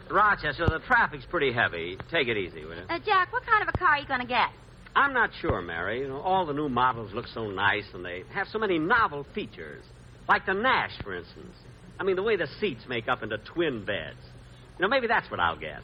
Rochester, the traffic's pretty heavy. Take it easy, will you? Jack, what kind of a car are you going to get? I'm not sure, Mary. You know, all the new models look so nice, and they have so many novel features. Like the Nash, for instance. I mean, the way the seats make up into twin beds. You know, maybe that's what I'll get.